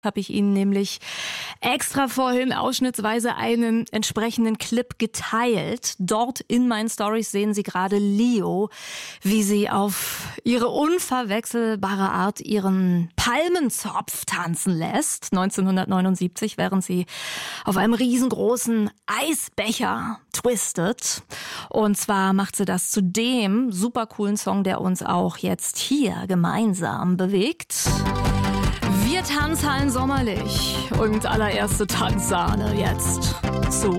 Habe ich Ihnen nämlich extra vorhin ausschnittsweise einen entsprechenden Clip geteilt. Dort in meinen Stories sehen Sie gerade Leo, wie sie auf ihre unverwechselbare Art ihren Palmenzopf tanzen lässt. 1979, während sie auf einem riesengroßen Eisbecher twistet. Und zwar macht sie das zu dem super coolen Song, der uns auch jetzt hier gemeinsam bewegt. Wir Tanzhallen sommerlich und allererste Tanzsahne jetzt zu